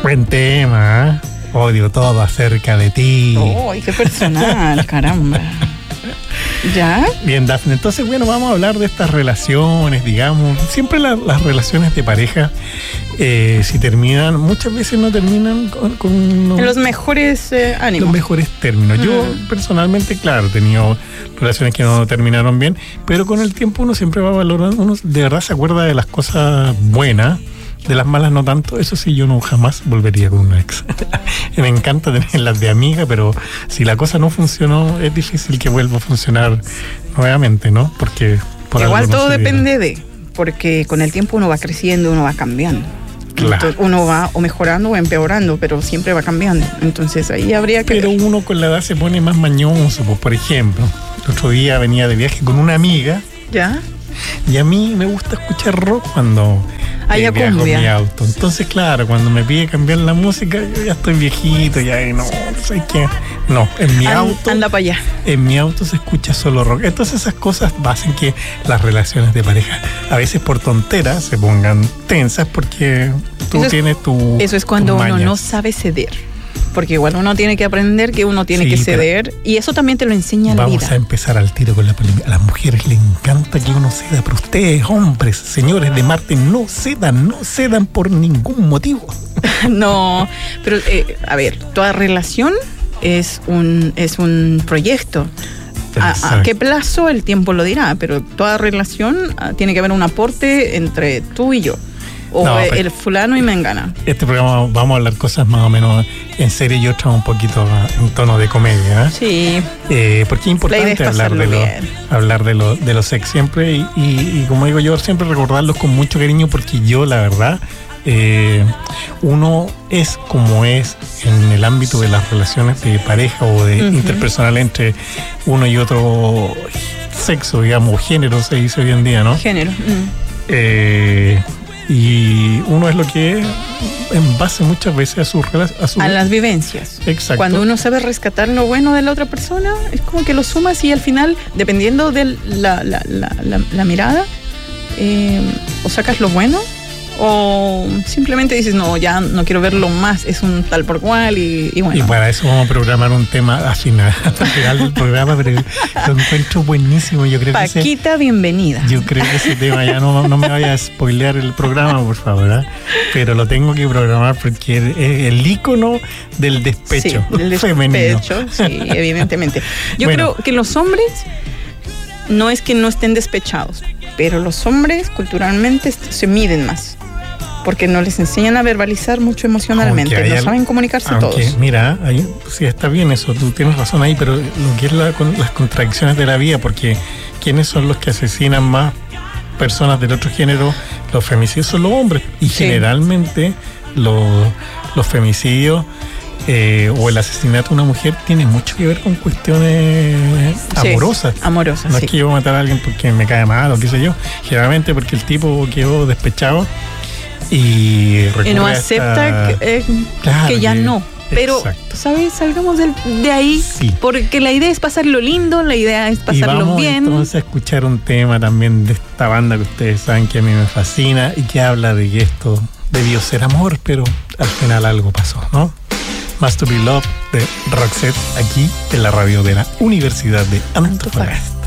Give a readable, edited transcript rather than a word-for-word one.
Buen tema, ¿eh? Odio todo acerca de ti. ¡Ay, qué personal, caramba! ¿Ya? Bien, Dafne, entonces, bueno, vamos a hablar de estas relaciones, digamos. Siempre las relaciones de pareja, si terminan, muchas veces no terminan con en los mejores ánimos. Los mejores términos. Yo, personalmente, claro, he tenido relaciones que no terminaron bien, pero con el tiempo uno siempre va valorando, uno de verdad se acuerda de las cosas buenas, de las malas no tanto. Eso sí, yo no jamás volvería con una ex. Me encanta tenerlas de amiga, pero si la cosa no funcionó, es difícil que vuelva a funcionar nuevamente, ¿no? Porque igual todo depende porque con el tiempo uno va creciendo, uno va cambiando. Claro. Entonces, uno va o mejorando o empeorando, pero siempre va cambiando. Entonces ahí habría que... Pero uno con la edad se pone más mañoso. Pues, por ejemplo, el otro día venía de viaje con una amiga. ¿Ya? Y a mí me gusta escuchar rock cuando viajo en mi auto. Entonces, claro, cuando me pide cambiar la música, yo ya estoy viejito, ya no sé qué. No, en mi auto. Anda para allá. En mi auto se escucha solo rock. Entonces esas cosas hacen que las relaciones de pareja, a veces por tonteras, se pongan tensas porque tú tienes tu... Eso es cuando uno no sabe ceder. Porque igual uno tiene que aprender que uno tiene que ceder, y eso también te lo enseña la vida. Vamos a empezar al tiro con la polémica. A las mujeres les encanta que uno ceda, pero ustedes, hombres, señores de Marte, no cedan por ningún motivo. No, pero a ver, toda relación es un proyecto. ¿A qué plazo? El tiempo lo dirá, pero toda relación tiene que haber un aporte entre tú y yo. O el fulano y mengana. Este programa vamos a hablar cosas más o menos en serio y otras un poquito en tono de comedia. Sí. Porque es importante hablar de los ex siempre y como digo yo, siempre recordarlos con mucho cariño, porque yo, la verdad, uno es como es en el ámbito de las relaciones de pareja o de interpersonal entre uno y otro sexo, digamos, o género se dice hoy en día, ¿no? Género. Y uno es lo que es en base muchas veces a las vivencias. Exacto. Cuando uno sabe rescatar lo bueno de la otra persona, es como que lo sumas y al final, dependiendo de la mirada, o sacas lo bueno o simplemente dices, no, ya no quiero verlo más, es un tal por cual y bueno. Y para eso vamos a programar un tema al final del programa, pero lo encuentro buenísimo. Yo creo Paquita, bienvenida. Yo creo que ese tema ya no me vaya a spoilear el programa, por favor, ¿eh? Pero lo tengo que programar porque es el ícono del despecho, femenino. Sí, evidentemente. Yo creo que los hombres no es que no estén despechados, pero los hombres culturalmente se miden más, porque no les enseñan a verbalizar mucho emocionalmente, no saben comunicarse todos. Mira, sí está bien eso, tú tienes razón ahí, pero lo que es las contradicciones de la vida, porque ¿quiénes son los que asesinan más personas del otro género? Los femicidios son los hombres, y generalmente los femicidios o el asesinato de una mujer tiene mucho que ver con cuestiones amorosas. Amorosas, no es que yo voy a matar a alguien porque me cae mal o qué sé yo, generalmente porque el tipo quedó despechado y no acepta que ya no. Pero, ¿sabes? Salgamos de ahí, porque la idea es pasarlo lindo, la idea es pasarlo bien. Entonces a escuchar un tema también de esta banda que ustedes saben que a mí me fascina y que habla de que esto debió ser amor, pero al final algo pasó, ¿no? Must to Be Love de Roxette, aquí en la radio de la Universidad de Antofagasta.